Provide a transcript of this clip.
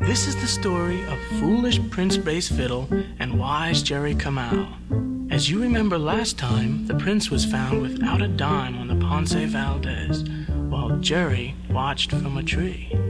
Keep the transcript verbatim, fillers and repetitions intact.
This is the story of foolish Prince Bass Fiddle and wise Jerry Kamau. As you remember last time, the prince was found without a dime on the Ponce Valdez, while Jerry watched from a tree.